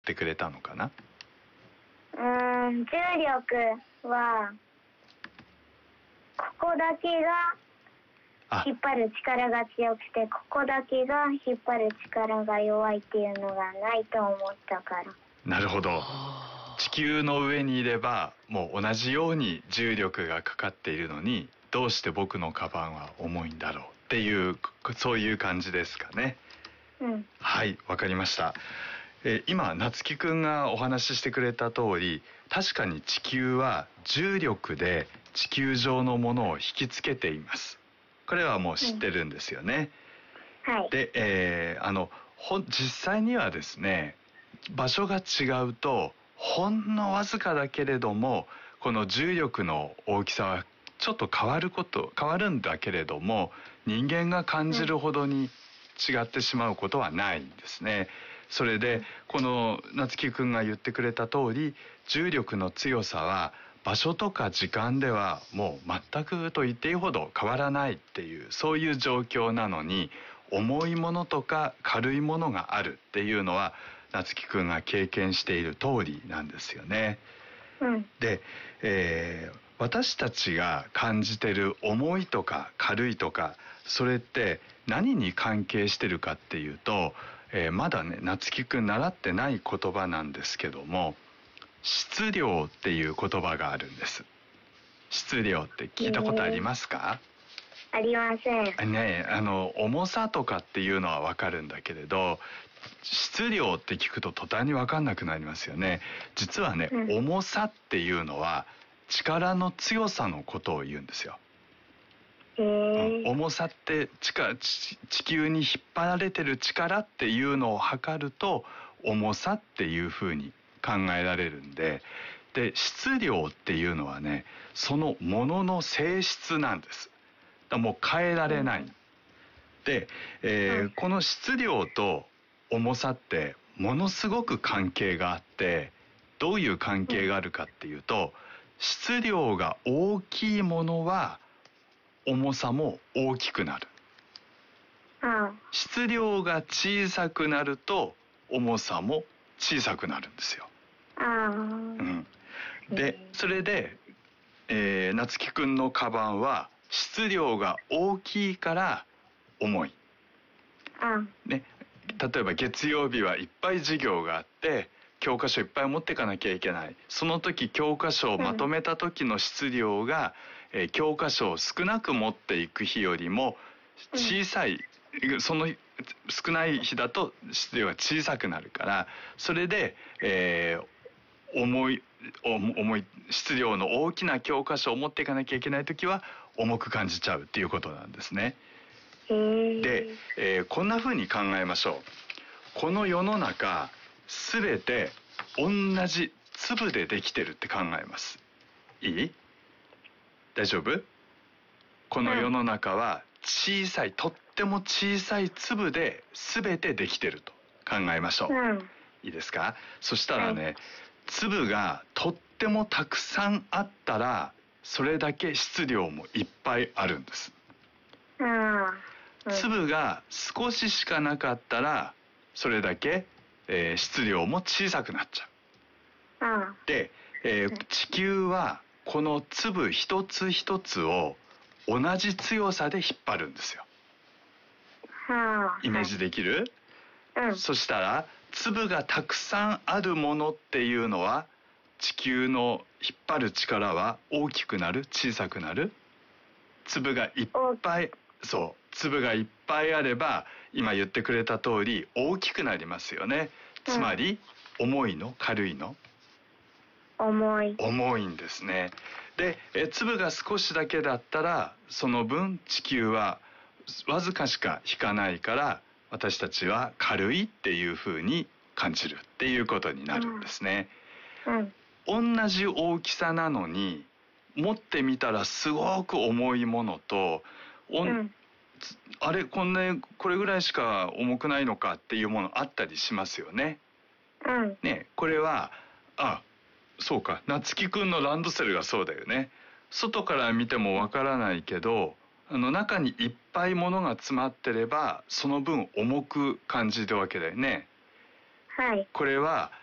てくれたのかな。 重力はここだけが引っ張る力が強くて、ここだけが引っ張る力が弱いっていうのがないと思ったから。 なるほど。地球の上にいればもう同じように重力がかかっているのに、どうして僕のカバンは重いんだろうっていう、そういう感じですかね。はい、わかりました。今夏樹くんがお話ししてくれた通り、確かに地球は重力で地球上のものを引きつけています。これはもう知ってるんですよね。 はい。 で、実際にはですね、場所が違うとほんのわずかだけれども、この重力の大きさはちょっと変わるんだけれども、人間が感じるほどに違ってしまうことはないんですね。それでこの夏樹くんが言ってくれた通り、重力の強さは場所とか時間ではもう全くと言っていいほど変わらないっていう、そういう状況なのに、重いものとか軽いものがあるっていうのは夏樹くんが経験している通りなんですよね。で、私たちが感じてる重いとか軽いとか、それって何に関係してるかっていうと、まだね夏樹くん習ってない言葉なんですけども、質量っていう言葉があるんです。質量って聞いたことありますか？ ありません。 ね、重さとかっていうのはわかるんだけれど、質量って聞くと途端に分かんなくなりますよね。実はね、重さっていうのは力の強さのことを言うんですよ。重さって地球に引っ張られてる力っていうのを測ると重さっていうふうに考えられるんで、質量っていうのはね、そのものの性質なんです。だからもう変えられない。で、この質量と重さってものすごく関係があって、どういう関係があるかっていうと、質量が大きいものは重さも大きくなる。質量が小さくなると重さも小さくなるんですよ。で、それで、夏樹くんのカバンは質量が大きいから重い。ね、例えば月曜日はいっぱい授業があって教科書いっぱい持っていかなきゃいけない。その時教科書をまとめた時の質量が、教科書を少なく持っていく日よりも小さい、その少ない日だと質量が小さくなるから、それで、重い質量の大きな教科書を持っていかなきゃいけない時は重く感じちゃうっていうことなんですね。で、こんな風に考えましょう。この世の中すべて同じ粒でできてるって考えます。いい？大丈夫？この世の中はとっても小さい粒で全てできてると考えましょう。いいですか？そしたらね、粒がとってもたくさんあったらそれだけ質量もいっぱいあるんです。粒が少ししかなかったらそれだけ、質量も小さくなっちゃう。で、地球はこの粒一つ一つを同じ強さで引っ張るんですよ。イメージできる？そしたら粒がたくさんあるものっていうのは地球の引っ張る力は大きくなる？小さくなる？粒がいっぱい、粒がいっぱいあれば今言ってくれた通り大きくなりますよね。つまり重いの？軽いの？重いんですね。で、粒が少しだけだったらその分地球はわずかしか引かないから私たちは軽いっていう風に感じるっていうことになるんですね。同じ大きさなのに持ってみたらすごく重いものと、あれこれぐらいしか重くないのかっていうものあったりしますよね。ね、これはそうか、夏樹くんのランドセルがそうだよね。外から見てもわからないけど、中にいっぱい物が詰まってればその分重く感じるわけだよね。これは